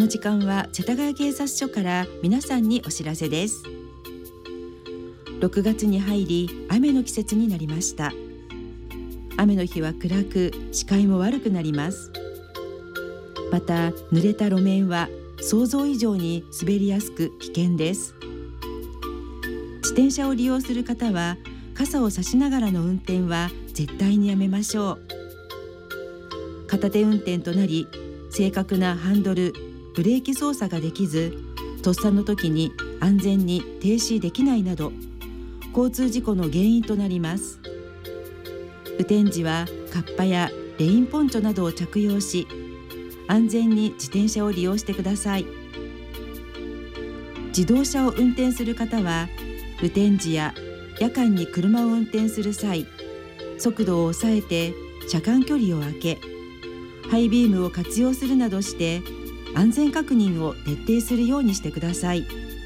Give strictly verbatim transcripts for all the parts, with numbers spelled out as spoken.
の時間は世田谷警察署から皆さんにお知らせです。ろくがつに入り、雨の季節になりました。雨の日は暗く、視界も悪くなります。また、濡れた路面は想像以上に滑りやすく危険です。自転車を利用する方は、傘を差しながらの運転は絶対にやめましょう。片手運転となり、正確なハンドル、ブレーキ操作ができず、とっさの時に安全に停止できないなど、交通事故の原因となります。雨天時はカッパやレインポンチョなどを着用し、安全に自転車を利用してください。自動車を運転する方は、雨天時や夜間に車を運転する際、速度を抑えて車間距離を空け、ハイビームを活用するなどして安全確認を徹底するようにしてください。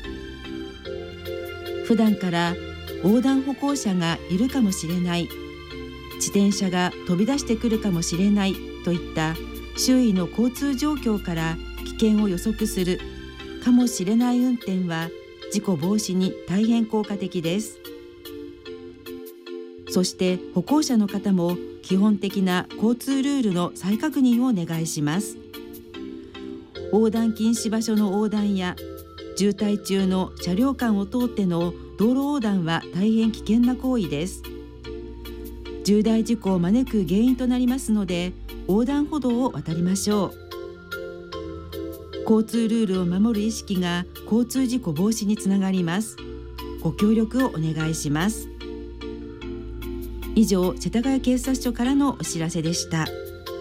普段から横断歩行者がいるかもしれない、自転車が飛び出してくるかもしれないといった周囲の交通状況から危険を予測するかもしれない運転は事故防止に大変効果的です。そして歩行者の方も基本的な交通ルールの再確認をお願いします。横断禁止場所の横断や渋滞中の車両間を通っての道路横断は大変危険な行為です。重大事故を招く原因となりますので、横断歩道を渡りましょう。交通ルールを守る意識が交通事故防止につながります。ご協力をお願いします。以上、世田谷警察署からのお知らせでした。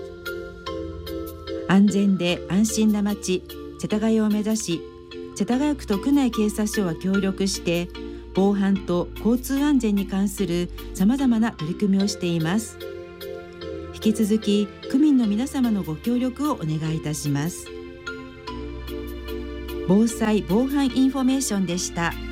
安全で安心な街、世田谷を目指し、世田谷区と区内警察署は協力して防犯と交通安全に関するさまざまな取り組みをしています。引き続き区民の皆様のご協力をお願いいたします。防災・防犯インフォメーションでした。